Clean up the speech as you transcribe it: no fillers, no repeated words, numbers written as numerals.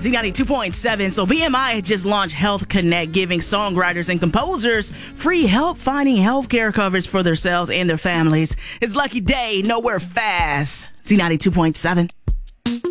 Z92.7. So BMI had just launched Health Connect, giving songwriters and composers free help finding healthcare coverage for themselves and their families. It's Lucky Day, nowhere fast. Z92.7.